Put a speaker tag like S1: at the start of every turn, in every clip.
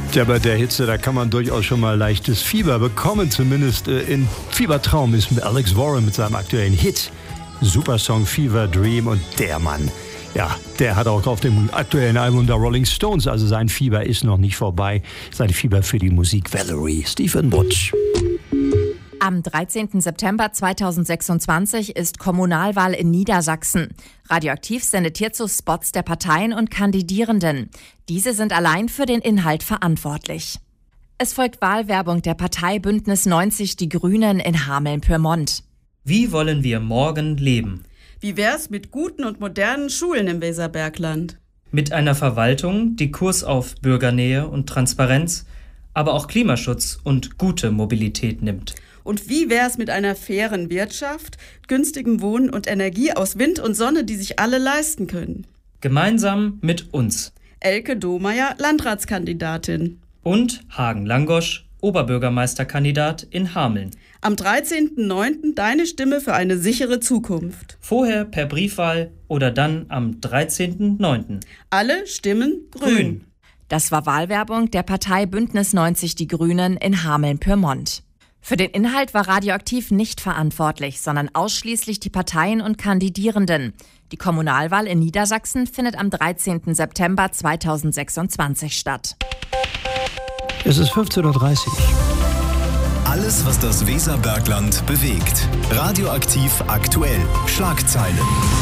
S1: Ja, bei der Hitze, da kann man durchaus schon mal leichtes Fieber bekommen. Zumindest in Fiebertraum ist mit Alex Warren mit seinem aktuellen Hit. Supersong Fever Dream. Und der Mann, ja, der hat auch auf dem aktuellen Album der Rolling Stones, also sein Fieber ist noch nicht vorbei. Sein Fieber für die Musik Valerie, Stephen Butch.
S2: Am 13. September 2026 ist Kommunalwahl in Niedersachsen. Radioaktiv sendet hierzu Spots der Parteien und Kandidierenden. Diese sind allein für den Inhalt verantwortlich. Es folgt Wahlwerbung der Partei Bündnis 90 Die Grünen in Hameln-Pyrmont.
S3: Wie wollen wir morgen leben?
S4: Wie wär's mit guten und modernen Schulen im Weserbergland?
S3: Mit einer Verwaltung, die Kurs auf Bürgernähe und Transparenz, aber auch Klimaschutz und gute Mobilität nimmt.
S4: Und wie wär's mit einer fairen Wirtschaft, günstigem Wohnen und Energie aus Wind und Sonne, die sich alle leisten können?
S3: Gemeinsam mit uns.
S4: Elke Domeyer, Landratskandidatin.
S3: Und Hagen Langosch, Oberbürgermeisterkandidat in Hameln.
S4: Am 13.09. deine Stimme für eine sichere Zukunft.
S3: Vorher per Briefwahl oder dann am 13.09.
S4: Alle stimmen grün.
S2: Das war Wahlwerbung der Partei Bündnis 90 Die Grünen in Hameln-Pyrmont. Für den Inhalt war Radioaktiv nicht verantwortlich, sondern ausschließlich die Parteien und Kandidierenden. Die Kommunalwahl in Niedersachsen findet am 13. September 2026 statt.
S1: Es ist 15.30 Uhr.
S5: Alles, was das Weserbergland bewegt. Radioaktiv aktuell. Schlagzeilen.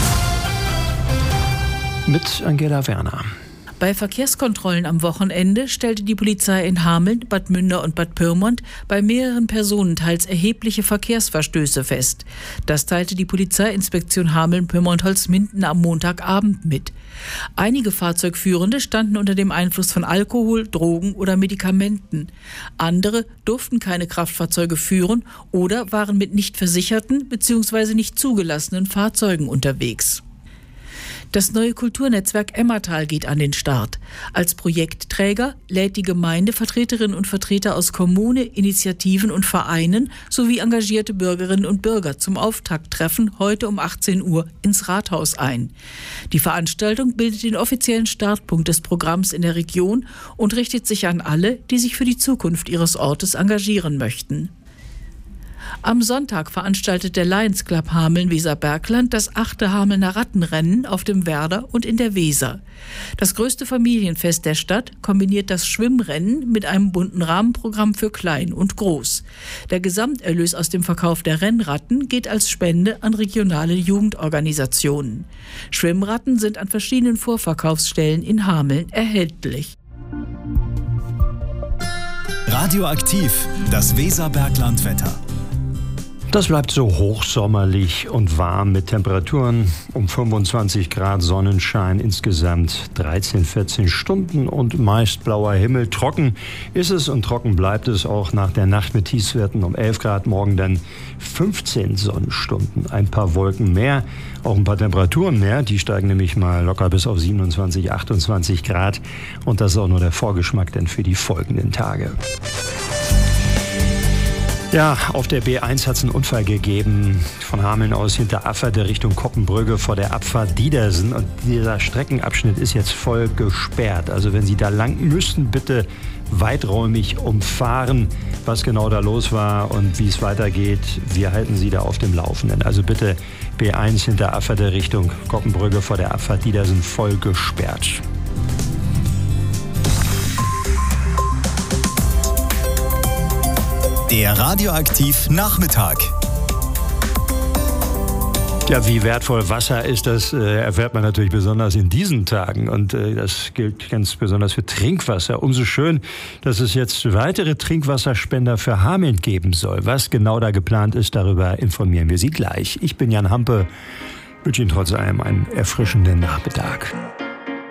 S1: Mit Angela Werner.
S6: Bei Verkehrskontrollen am Wochenende stellte die Polizei in Hameln, Bad Münder und Bad Pyrmont bei mehreren Personen teils erhebliche Verkehrsverstöße fest. Das teilte die Polizeiinspektion Hameln-Pyrmont-Holzminden am Montagabend mit. Einige Fahrzeugführende standen unter dem Einfluss von Alkohol, Drogen oder Medikamenten. Andere durften keine Kraftfahrzeuge führen oder waren mit nicht versicherten bzw. nicht zugelassenen Fahrzeugen unterwegs. Das neue Kulturnetzwerk Emmertal geht an den Start. Als Projektträger lädt die Gemeinde Vertreterinnen und Vertreter aus Kommune, Initiativen und Vereinen sowie engagierte Bürgerinnen und Bürger zum Auftakttreffen heute um 18 Uhr ins Rathaus ein. Die Veranstaltung bildet den offiziellen Startpunkt des Programms in der Region und richtet sich an alle, die sich für die Zukunft ihres Ortes engagieren möchten. Am Sonntag veranstaltet der Lions Club Hameln-Weserbergland das 8. Hamelner Rattenrennen auf dem Werder und in der Weser. Das größte Familienfest der Stadt kombiniert das Schwimmrennen mit einem bunten Rahmenprogramm für Klein und Groß. Der Gesamterlös aus dem Verkauf der Rennratten geht als Spende an regionale Jugendorganisationen. Schwimmratten sind an verschiedenen Vorverkaufsstellen in Hameln erhältlich.
S5: Radioaktiv, das Weserberglandwetter.
S1: Das bleibt so hochsommerlich und warm mit Temperaturen um 25 Grad Sonnenschein, insgesamt 13, 14 Stunden und meist blauer Himmel. Trocken ist es und trocken bleibt es auch nach der Nacht mit Tiefstwerten um 11 Grad, morgen dann 15 Sonnenstunden. Ein paar Wolken mehr, auch ein paar Temperaturen mehr, die steigen nämlich mal locker bis auf 27, 28 Grad und das ist auch nur der Vorgeschmack denn für die folgenden Tage. Ja, auf der B1 hat es einen Unfall gegeben, von Hameln aus hinter Afferde Richtung Koppenbrügge vor der Abfahrt Diedersen. Und dieser Streckenabschnitt ist jetzt voll gesperrt. Also wenn Sie da lang müssten, bitte weiträumig umfahren, was genau da los war und wie es weitergeht. Wir halten Sie da auf dem Laufenden. Also bitte B1 hinter Afferde Richtung Koppenbrügge vor der Abfahrt Diedersen voll gesperrt.
S5: Der Radioaktiv Nachmittag.
S1: Ja, wie wertvoll Wasser ist, das erfährt man natürlich besonders in diesen Tagen. Und das gilt ganz besonders für Trinkwasser. Umso schön, dass es jetzt weitere Trinkwasserspender für Hameln geben soll. Was genau da geplant ist, darüber informieren wir Sie gleich. Ich bin Jan Hampe, wünsche Ihnen trotz allem einen erfrischenden Nachmittag.